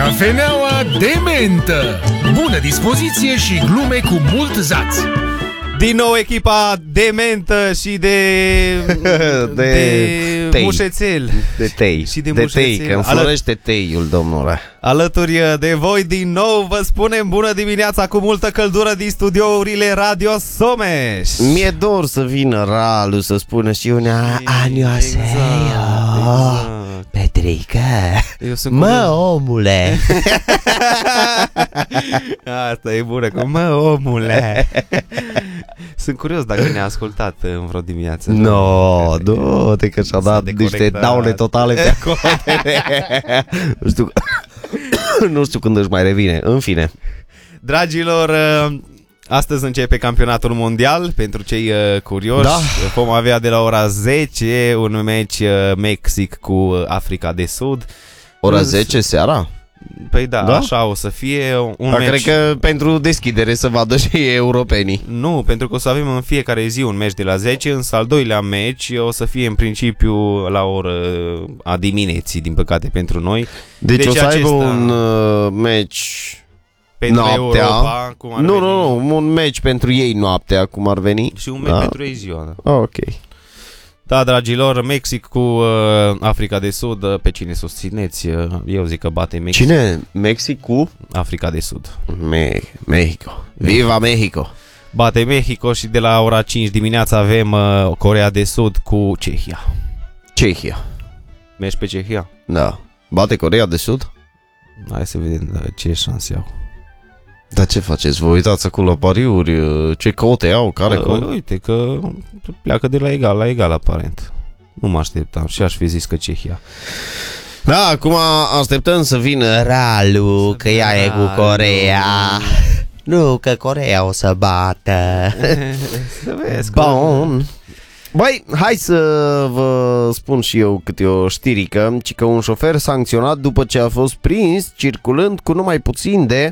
Cafeneaua de mentă. Bună dispoziție și glume cu mult zaț. Din nou echipa de mentă și de mușețel. De tei. Și de tei, că înflorește teiul, domnule. Alături de voi din nou vă spunem bună dimineața cu multă căldură din studiourile Radio Someș. Mi-e dor să vină Ralu să spună și una Exact. Petrică, Mă, omule. Asta e bună, cu mă, omule. Sunt curios dacă ne-a ascultat în vreo dimineață. Nu, te că și-a dat niște daune totale pe acolo. Nu știu când își mai revine. În fine, dragilor, astăzi începe campionatul mondial. Pentru cei curioși, da. Vom avea de la ora 10 un meci Mexic cu Africa de Sud. Ora 10 seara? Păi da, așa o să fie un meci. Cred că pentru deschidere să vadă și europenii. Nu, pentru că o să avem în fiecare zi un meci de la 10, însă al doilea meci o să fie în principiu la oră a dimineții, din păcate pentru noi. Deci o să aibă un meci pentru noaptea. Europa, cum ar veni. Nu, un meci pentru ei noaptea, cum ar veni. Și un meci pentru ei ziua. Ok. Da, dragilor, Mexic cu Africa de Sud, pe cine susțineți? Eu zic că bate Mexic. Cine? Mexic cu? Africa de Sud. Mexico. Viva Mexico! Bate Mexico și de la ora 5 dimineața avem Coreea de Sud cu Cehia. Cehia. Mergi pe Cehia? Da. Bate Coreea de Sud? Hai să vedem ce șanse au. Dar ce faceți? Vă uitați acolo la pariuri? Ce cote au? Care cote? Uite că pleacă de la egal aparent. Nu mă așteptam și aș fi zis că Cehia. Da, acum așteptăm să vină Ralu, că ea e cu Coreea. Nu, că Coreea o să bată. Să vezi. Bun. Băi, hai să vă spun și eu câte o știrică, ci că un șofer sancționat după ce a fost prins circulând cu numai puțin de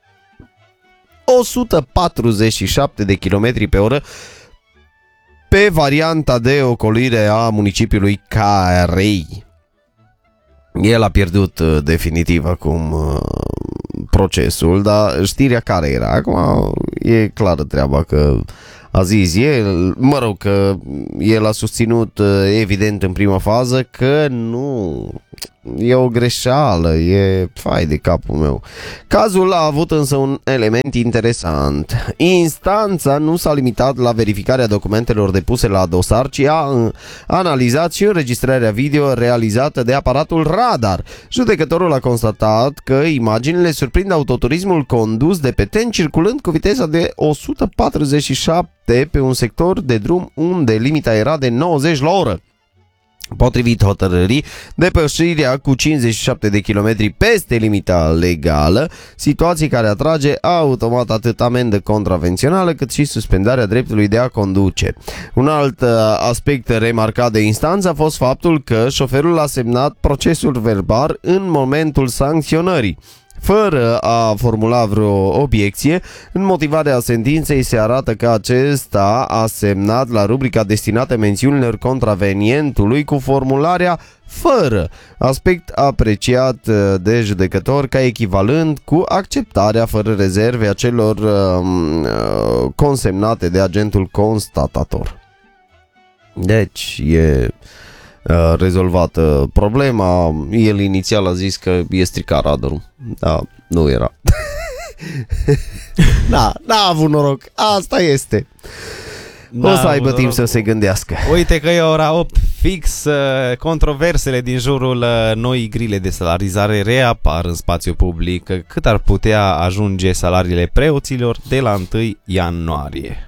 147 de km pe oră pe varianta de ocolire a municipiului Carei. El a pierdut definitiv acum procesul, dar știrea care era? Acum e clară treaba că a zis el, mă rog, că el a susținut evident în prima fază că nu, e o greșeală, e fai de capul meu. Cazul a avut însă un element interesant. Instanța nu s-a limitat la verificarea documentelor depuse la dosar, ci a analizat și înregistrarea video realizată de aparatul radar. Judecătorul a constatat că imaginile surprind autoturismul condus de petent circulând cu viteza de 147 pe un sector de drum unde limita era de 90 la oră. Potrivit hotărârii, depășirea cu 57 de km peste limita legală, situație care atrage automat atât amendă contravențională cât și suspendarea dreptului de a conduce. Un alt aspect remarcat de instanță a fost faptul că șoferul a semnat procesul verbal în momentul sancționării. Fără a formula vreo obiecție, în motivarea sentinței se arată că acesta a semnat la rubrica destinată mențiunilor contravenientului cu formularea fără, aspect apreciat de judecător ca echivalent cu acceptarea fără rezerve a celor consemnate de agentul constatator. Deci e rezolvată problema. El inițial a zis că e stricat radarul. Da, nu era. N-a avut noroc. Asta este. O să aibă timp să se gândească. Uite că e ora 8 fix. Controversele din jurul noii grile de salarizare reapar în spațiu public. Cât ar putea ajunge salariile preoților de la 1 ianuarie?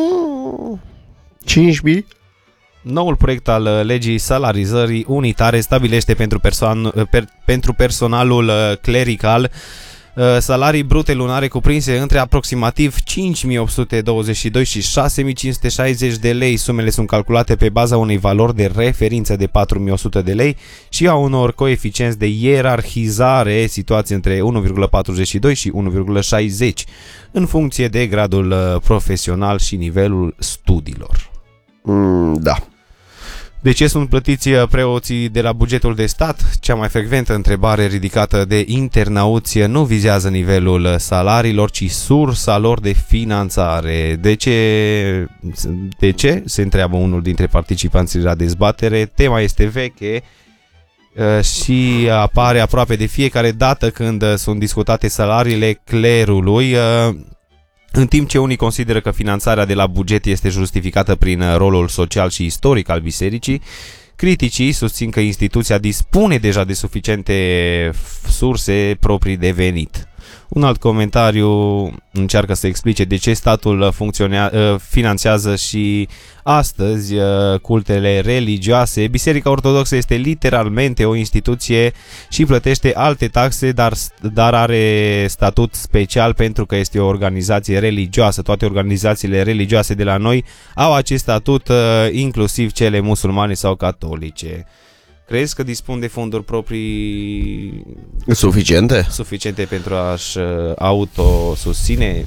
5.000? Noul proiect al legii salarizării unitare stabilește pentru personalul clerical salarii brute lunare cuprinse între aproximativ 5.822 și 6.560 de lei. Sumele sunt calculate pe baza unei valori de referință de 4.100 de lei și a unor coeficienți de ierarhizare situați între 1,42 și 1,60 în funcție de gradul profesional și nivelul studiilor. Da. De ce sunt plătiți preoții de la bugetul de stat? Cea mai frecventă întrebare ridicată de internauți nu vizează nivelul salariilor, ci sursa lor de finanțare. De ce? Se întreabă unul dintre participanții la dezbatere. Tema este veche și apare aproape de fiecare dată când sunt discutate salariile clerului, în timp ce unii consideră că finanțarea de la buget este justificată prin rolul social și istoric al bisericii, criticii susțin că instituția dispune deja de suficiente surse proprii de venit. Un alt comentariu încearcă să explice de ce statul finanțează și astăzi cultele religioase. Biserica Ortodoxă este literalmente o instituție și plătește alte taxe, dar are statut special pentru că este o organizație religioasă. Toate organizațiile religioase de la noi au acest statut, inclusiv cele musulmane sau catolice. Crezi că dispun de fonduri proprii suficiente pentru a-și autosusține?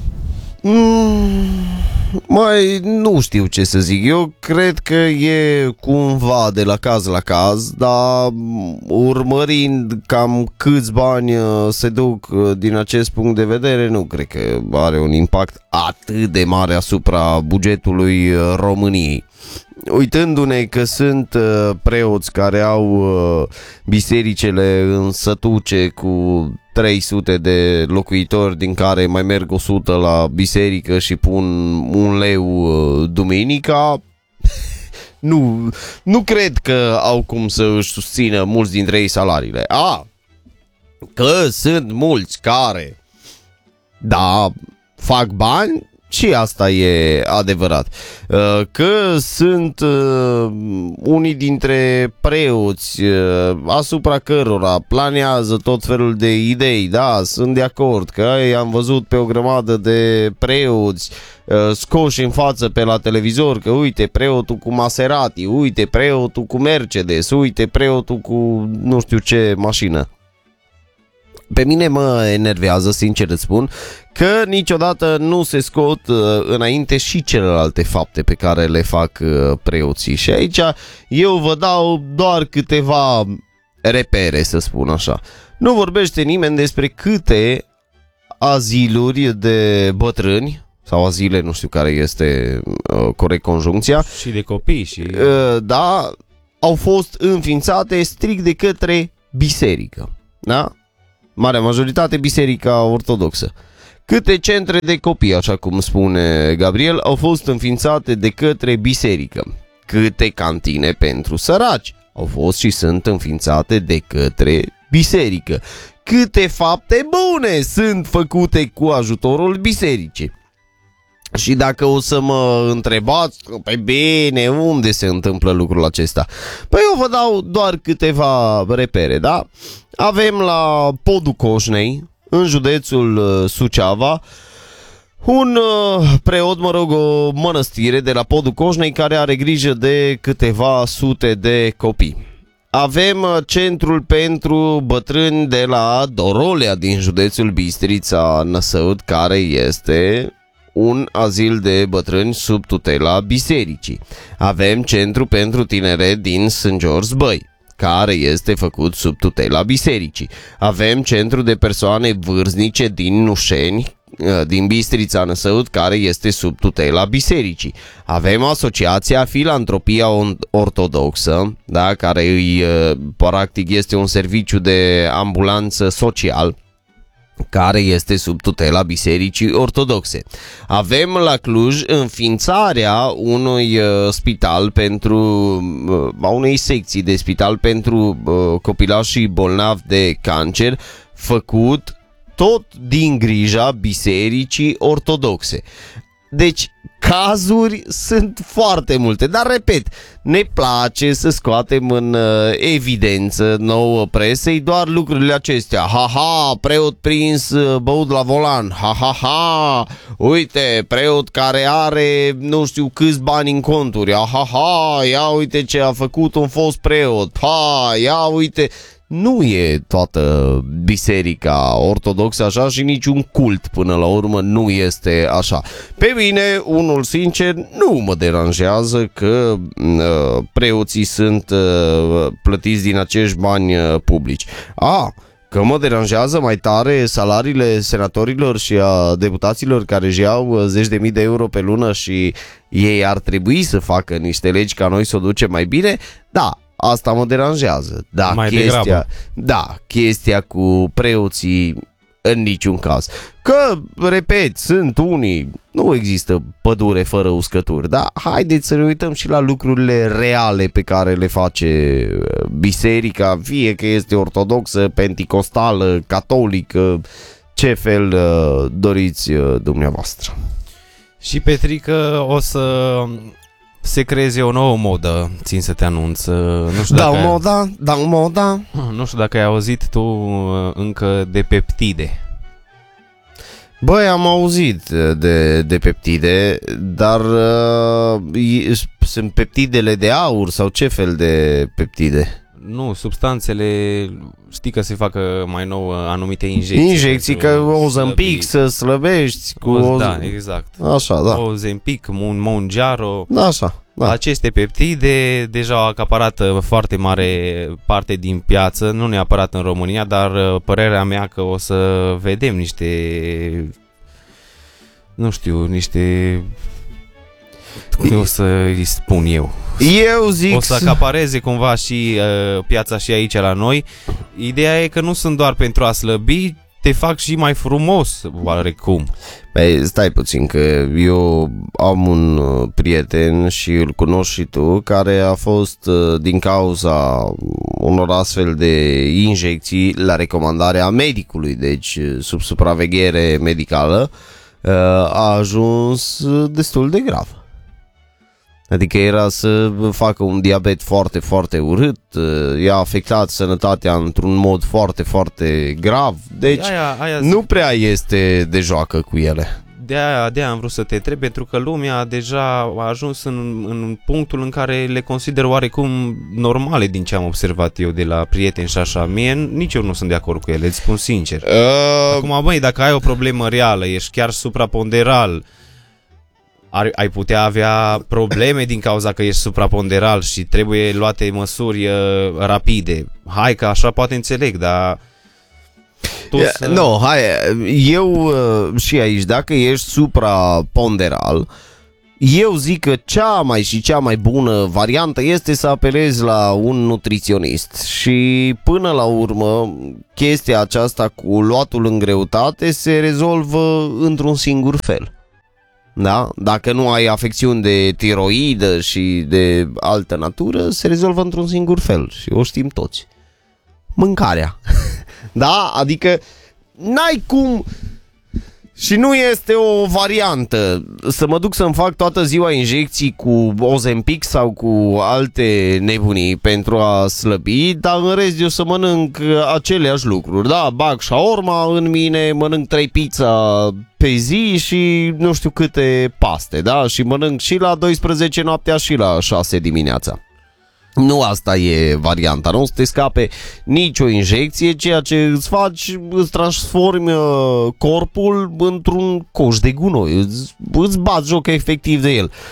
Mai nu știu ce să zic. Eu cred că e cumva de la caz la caz, dar urmărind cam câți bani se duc din acest punct de vedere, nu cred că are un impact atât de mare asupra bugetului României. Uitându-ne că sunt preoți care au bisericele în sătuce cu 300 de locuitori, din care mai merg 100 la biserică și pun 1 leu duminica, nu cred că au cum să își susțină mulți dintre ei salariile. Că sunt mulți care, fac bani, și asta e adevărat. Că sunt unii dintre preoți asupra cărora planează tot felul de idei, sunt de acord că am văzut pe o grămadă de preoți scoși în față pe la televizor că uite preotul cu Maserati, uite preotul cu Mercedes, uite preotul cu nu știu ce mașină. Pe mine mă enervează, sincer îți spun, că niciodată nu se scot înainte și celelalte fapte pe care le fac preoții. Și aici eu vă dau doar câteva repere, să spun așa. Nu vorbește nimeni despre câte aziluri de bătrâni sau azile, nu știu care este corect conjuncția. Și de copii și... au fost înființate strict de către biserică. Da? Marea majoritate Biserica Ortodoxă. Câte centre de copii, așa cum spune Gabriel, au fost înființate de către biserică. Câte cantine pentru săraci au fost și sunt înființate de către biserică. Câte fapte bune sunt făcute cu ajutorul bisericii. Și dacă o să mă întrebați, pe bine, unde se întâmplă lucrul acesta? Păi eu vă dau doar câteva repere, da? Avem la Podul Coșnei, în județul Suceava, un preot, o mănăstire de la Podul Coșnei care are grijă de câteva sute de copii. Avem centrul pentru bătrâni de la Dorolea din județul Bistrița Năsăud, care este un azil de bătrâni sub tutela bisericii. Avem centru pentru tineret din Sângeorz Băi, care este făcut sub tutela bisericii. Avem centru de persoane vârstnice din Nușeni, din Bistrița Năsăud, care este sub tutela bisericii. Avem Asociația Filantropia Ortodoxă, da, care practic este un serviciu de ambulanță social, care este sub tutela Bisericii Ortodoxe. Avem la Cluj înființarea unui spital unei secții de spital pentru copilașii bolnavi de cancer, făcut tot din grija Bisericii Ortodoxe. Deci, cazuri sunt foarte multe, dar repet, ne place să scoatem în evidență nouă presei doar lucrurile acestea. Ha, preot prins băut la volan. Ha, uite, preot care are nu știu câți bani în conturi. Ha, ia uite ce a făcut un fost preot. Ia uite. nu e toată biserica ortodoxă așa și niciun cult până la urmă nu este așa. Pe mine, unul sincer, nu mă deranjează că preoții sunt plătiți din acești bani publici. Că mă deranjează mai tare salariile senatorilor și a deputaților care își iau zeci de mii de euro pe lună și ei ar trebui să facă niște legi ca noi să o ducem mai bine, da, asta mă deranjează. Chestia cu preoții în niciun caz. Că, repet, sunt unii, nu există pădure fără uscături, dar haideți să ne uităm și la lucrurile reale pe care le face biserica, fie că este ortodoxă, penticostală, catolică, ce fel doriți dumneavoastră. Și Petrică, o să se creeze o nouă modă, țin să te anunț. Nu știu moda. Nu știu dacă ai auzit tu încă de peptide. Băi, am auzit de peptide, dar sunt peptidele de aur sau ce fel de peptide? Nu, substanțele, știi că se facă mai nou anumite injecții. Injecții, că Ozempic să slăbești cu... Da, exact. Așa, da. Ozempic, Monjaro. Așa, da. Aceste peptide deja au acaparat foarte mare parte din piață, nu neapărat în România, dar părerea mea că o să vedem niște... Cum o să îi spun eu? Eu zic... O să acapareze cumva și piața și aici la noi. Ideea e că nu sunt doar pentru a slăbi, te fac și mai frumos, oarecum. Băi, stai puțin, că eu am un prieten și îl cunoști și tu, care a fost din cauza unor astfel de injecții la recomandarea medicului, deci sub supraveghere medicală, a ajuns destul de grav. Adică era să facă un diabet foarte, foarte urât, i-a afectat sănătatea într-un mod foarte, foarte grav, deci nu prea este de joacă cu ele. De-aia am vrut să te întreb, pentru că lumea deja a ajuns în punctul în care le consider oarecum normale din ce am observat eu de la prieteni și așa. Mie nici eu nu sunt de acord cu ele, îți spun sincer. Acum, băi, dacă ai o problemă reală, ești chiar supraponderal, ai putea avea probleme din cauza că ești supraponderal și trebuie luate măsuri rapide. Hai că așa poate înțeleg, dar... Eu și aici, dacă ești supraponderal, eu zic că cea mai bună variantă este să apelezi la un nutriționist și până la urmă chestia aceasta cu luatul în greutate se rezolvă într-un singur fel. Da? Dacă nu ai afecțiuni de tiroidă și de altă natură, se rezolvă într-un singur fel și o știm toți. Mâncarea. Da? Adică n-ai cum și nu este o variantă să mă duc să-mi fac toată ziua injecții cu Ozempic sau cu alte nebunii pentru a slăbi, dar în rest eu să mănânc aceleași lucruri. Da, bag shawarma în mine, mănânc 3 pizza pe zi și nu știu câte paste, da? Și mănânc și la 12 noaptea și la 6 dimineața. Nu asta e varianta, nu o să te scape nicio injecție, ceea ce îți faci, îți transformi corpul într-un coș de gunoi, îți bați joc efectiv de el.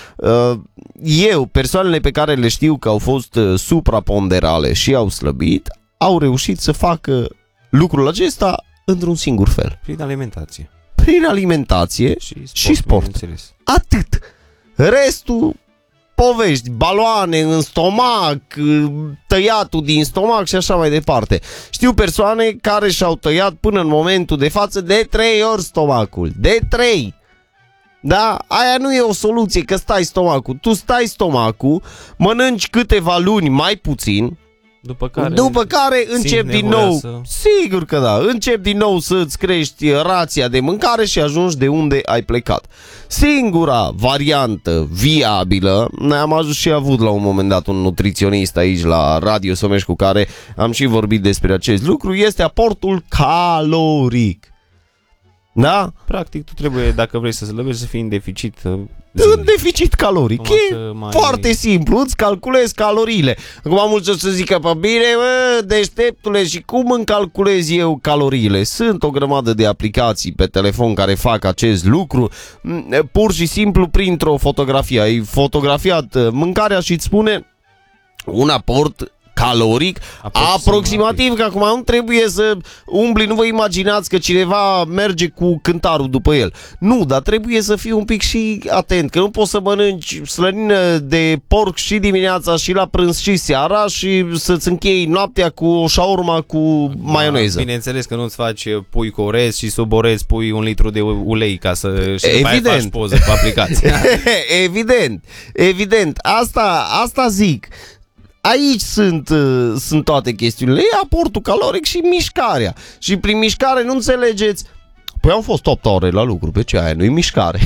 Eu, persoanele pe care le știu că au fost supraponderale și au slăbit, au reușit să facă lucrul acesta într-un singur fel. Prin alimentație. Prin alimentație și sport. Atât. Restul... povești, baloane în stomac, tăiatul din stomac și așa mai departe. Știu persoane care și-au tăiat până în momentul de față de 3 ori stomacul. De 3! Da? Aia nu e o soluție, că stai stomacul. Tu stai stomacul, mănânci câteva luni mai puțin, după care începi din nou, sigur că da, începi din nou să-ți crești rația de mâncare și ajungi de unde ai plecat. Singura variantă viabilă, noi am ajuns și avut la un moment dat un nutriționist aici la Radio Someș cu care am și vorbit despre acest lucru, este aportul caloric. Da? Practic, tu trebuie, dacă vrei să slăbești, să fii în deficit. În deficit caloric. E foarte simplu, îți calculezi caloriile. Acum mulți o să zică, pe bine, deșteptule, și cum îmi calculez eu caloriile? Sunt o grămadă de aplicații pe telefon care fac acest lucru. Pur și simplu, printr-o fotografie. Ai fotografiat mâncarea și îți spune un aport caloric aproximativ, că acum nu trebuie să umbli, nu vă imaginați că cineva merge cu cântarul după el. Nu, dar trebuie să fii un pic și atent, că nu poți să mănânci slănină de porc și dimineața și la prânz și seara și să-ți închei noaptea cu o șaurma cu maioneză. Bineînțeles că nu-ți faci pui cu orez și sub orez pui 1 litru de ulei ca să și mai faci poză cu aplicația. Evident, asta zic. Aici sunt toate chestiunile. E aportul caloric și mișcarea. Și prin mișcare nu înțelegeți. Păi am fost 8 ore la lucru, pe ce aia nu e mișcare?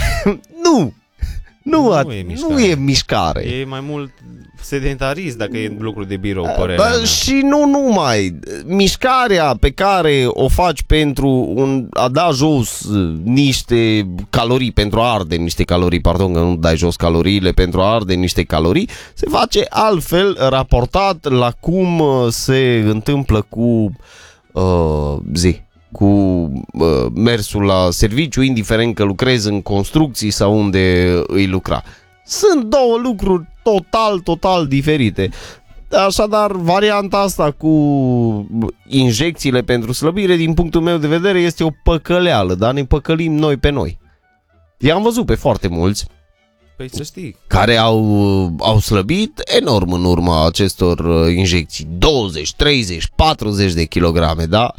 Nu e mișcare. E mai mult sedentarism dacă e lucru de birou, părerea mea. Și nu numai. Mișcarea pe care o faci pentru a da jos niște calorii, pentru a arde niște calorii, pardon, că nu dai jos caloriile, pentru a arde niște calorii, se face altfel raportat la cum se întâmplă cu mersul la serviciu, indiferent că lucrezi în construcții sau unde îi lucra. Sunt două lucruri total diferite. Așadar, varianta asta cu injecțiile pentru slăbire, din punctul meu de vedere, este o păcăleală, dar ne păcălim noi pe noi. I-am văzut pe foarte mulți Păi să știi, care au slăbit enorm în urma acestor injecții. 20, 30, 40 de kilograme, da?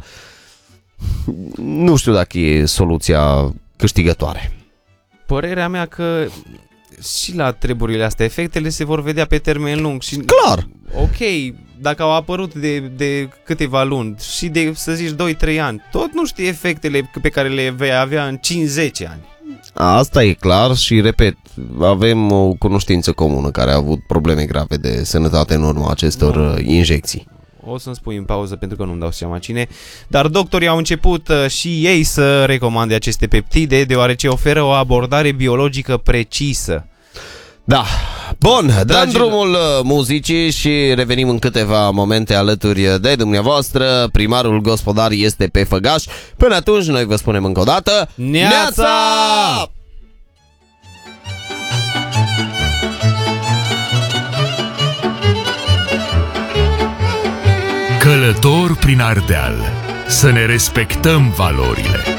Nu știu dacă e soluția câștigătoare. părerea mea că și la treburile astea efectele se vor vedea pe termen lung și clar. Ok, dacă au apărut de câteva luni și de, să zici, 2-3 ani, tot nu știi efectele pe care le vei avea în 5-10 ani. Asta e clar și, repet, avem o cunoștință comună care a avut probleme grave de sănătate în urma acestor injecții. O să-mi spui în pauză pentru că nu-mi dau seama cine. Dar doctorii au început și ei să recomande aceste peptide deoarece oferă o abordare biologică precisă. Da. Bun, dăm drumul muzicii și revenim în câteva momente alături de dumneavoastră. Primarul gospodar este pe făgaș. Până atunci noi vă spunem încă o dată Neața! Călător prin Ardeal. Să ne respectăm valorile.